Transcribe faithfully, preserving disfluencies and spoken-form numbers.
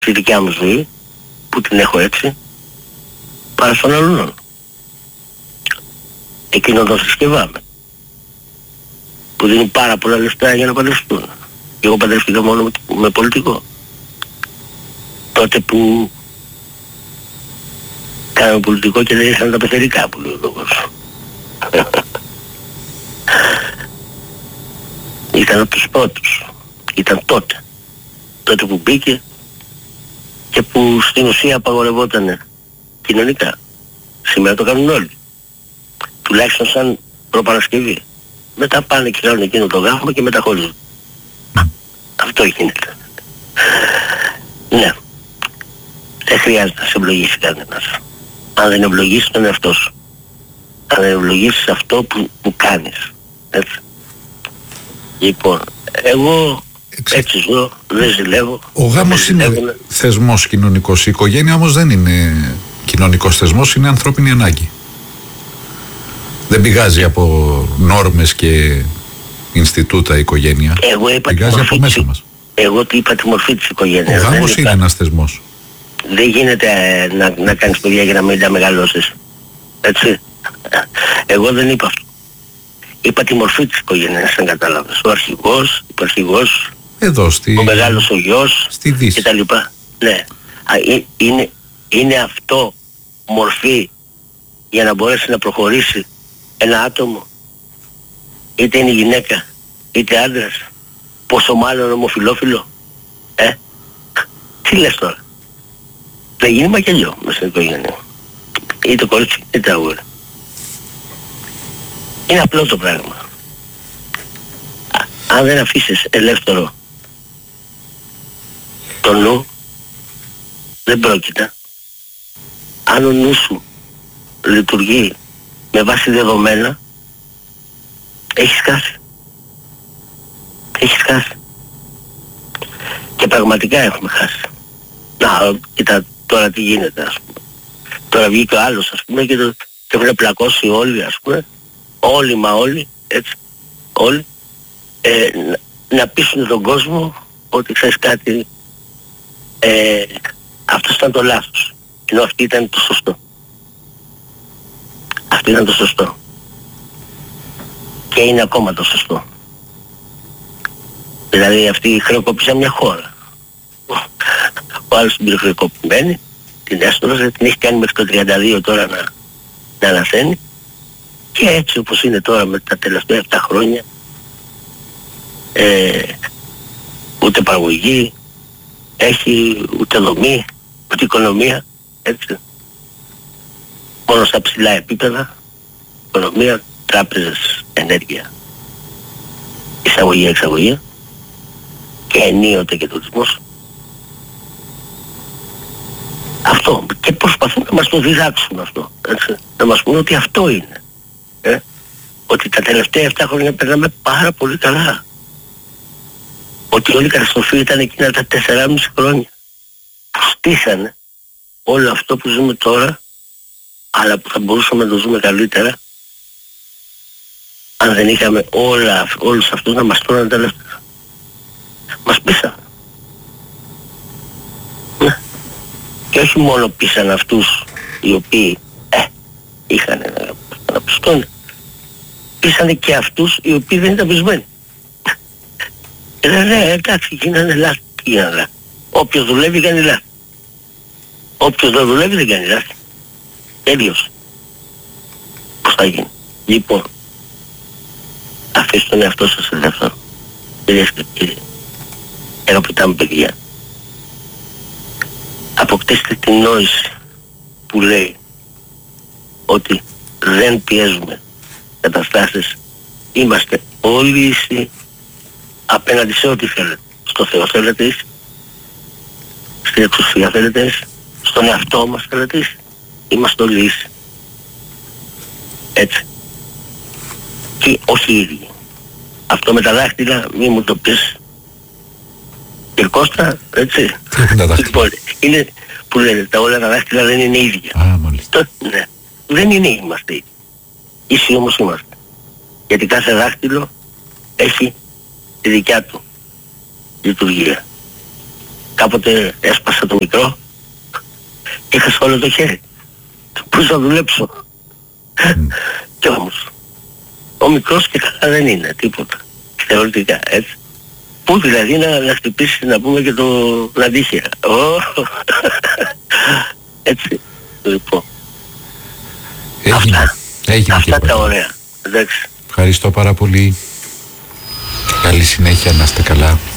στη δικιά μου ζωή, που την έχω έτσι, παρά στον άλλον. Εκείνο τον συσκευάμε, που δίνει πάρα πολλά λεφτά για να παντρευτούν. Και εγώ παντρευτήκα μόνο με, με πολιτικό. Τότε που κάναμε πολιτικό και δεν ήρθαν τα πεθερικά που λέει ο λόγος. Ήταν από τους πρώτους. Ήταν τότε. Τότε που μπήκε και που στην ουσία απαγορευόταν κοινωνικά. Σήμερα το κάνουν όλοι. Τουλάχιστον σαν προπαρασκευή. Μετά πάνε και κάνουν εκείνο το γάμο και μεταχωρίζουν. Αυτό γίνεται. Ναι. Δεν χρειάζεται να σε ευλογήσει κανένας. Αν δεν ευλογήσεις τον εαυτό σου. Αν δεν ευλογήσεις αυτό που, που κάνεις. Έτσι. Λοιπόν, εγώ Εξε... έτσι ζω, δεν ζηλεύω. Ο γάμος είναι ζηλεύω. Θεσμός κοινωνικός. Η οικογένεια όμως δεν είναι κοινωνικός θεσμός, είναι ανθρώπινη ανάγκη. Δεν πηγάζει από νόρμες και Ινστιτούτα η οικογένεια. Εγώ είπα πηγάζει από μέσα της... μας. Εγώ είπα τη μορφή της οικογένειας. Ο γάμος είναι ένας θεσμός. Δεν γίνεται ε, να, να κάνεις παιδιά για να μην τα μεγαλώσεις. Έτσι. Εγώ δεν είπα αυτό. Είπα τη μορφή της οικογένειας, αν κατάλαβες. Ο αρχηγός, ο αρχηγός, εδώ στη... ο μεγάλος ο γιος στη Δύση και τα λοιπά. Ναι. Α, είναι, είναι αυτό μορφή για να μπορέσει να προχωρήσει ένα άτομο, είτε είναι γυναίκα είτε άντρας, πόσο μάλλον ομοφυλόφιλο. Ε, τι λες τώρα. Δεν γίνει μακελιό μέσα στην οικογένεια. Είτε κορίτσι είτε αγόρι. Είναι απλό το πράγμα. Α, αν δεν αφήσεις ελεύθερο το νου, δεν πρόκειται. Αν ο νου σου λειτουργεί με βάση δεδομένα, έχεις χάσει. Έχεις χάσει. Και πραγματικά έχουμε χάσει. Να, κοίτα τώρα τι γίνεται, ας πούμε. Τώρα βγήκε ο άλλος, ας πούμε, και το και έχουν πλακώσει όλοι, ας πούμε. Όλοι μα όλοι, έτσι, όλοι. Ε, να, να πείσουν τον κόσμο ότι ξέρεις κάτι, ε, αυτό ήταν το λάθος. Ενώ αυτή ήταν το σωστό. Αυτό ήταν το σωστό. Και είναι ακόμα το σωστό. Δηλαδή αυτοί χρεοκόπησαν μια χώρα. Ο άλλος την χρεοκοπημένη, την έστωρασε, την έχει κάνει μέχρι το τριάντα δύο τώρα να, να αναθαίνει. Και έτσι όπως είναι τώρα με τα τελευταία επτά χρόνια, ε, ούτε παραγωγή έχει, ούτε δομή, ούτε οικονομία, έτσι. Μόνο στα ψηλά επίπεδα, οικονομία, τράπεζες, ενέργεια, εισαγωγή, εξαγωγή και ενίοτε και τουρισμός. Αυτό. Και προσπαθούν να μας το διδάξουν αυτό, έτσι. Να μας πούν ότι αυτό είναι. Ε? Ότι τα τελευταία επτά χρόνια περνάμε πάρα πολύ καλά. Ότι όλη η καταστροφή ήταν εκείνα τα τεσσεράμισι χρόνια που στήσανε όλο αυτό που ζούμε τώρα, αλλά που θα μπορούσαμε να το ζούμε καλύτερα αν δεν είχαμε όλα, όλους αυτούς να μας τρώνε τα λεφτά. Μας πείσανε. Ναι. Και όχι μόνο πείσαν αυτούς οι οποίοι ε, είχαν να, να πιστούν, πείσανε και αυτούς οι οποίοι δεν ήταν πεισμένοι. Ε, ναι, ναι, εντάξει, γίνανε λάθη. Γίνανε λάθη. Όποιος δουλεύει κάνει λάθη. Όποιος δεν δουλεύει δεν κάνει λάθη. Τέλειος. Πώς θα γίνει. Λοιπόν, αφήστε τον εαυτό σας ελεύθερο. Κυρίες και κύριοι, αγαπητά μου παιδιά, αποκτήστε την νόηση που λέει ότι δεν πιέζουμε καταστάσεις, είμαστε όλοι ίσοι απέναντι σε ό,τι θέλετε. Στο Θεό θέλετε ίσοι, στην εξουσία θέλετε ίσοι, στον εαυτό μας θέλετε ίσοι, είμαστε όλοι ίσοι. Έτσι. Και όχι οι ίδιοι. Αυτό με τα δάχτυλα μη μου το πεις. Και Κώστα, έτσι. Τι έχουν τα δάχτυλα. Είναι που λένε τα όλα τα δάχτυλα δεν είναι ίδια. Α, μάλιστα. Ναι. Δεν είναι είμαστε ίδιοι. Ίσοι όμως είμαστε. Γιατί κάθε δάχτυλο έχει τη δικιά του λειτουργία. κάποτε έσπασα το μικρό και είχα όλο το χέρι. Πώς θα δουλέψω. Mm. Κι όμως, ο μικρός και καλά δεν είναι τίποτα. Θεωρητικά, έτσι. Πού δηλαδή να, να χτυπήσει, να πούμε, και το λαντίχια. Oh. Έτσι, λοιπόν. Έγινε. Αυτά, Έγινε αυτά τα ωραία. Εντάξει. Ευχαριστώ πάρα πολύ. Καλή συνέχεια, να είστε καλά.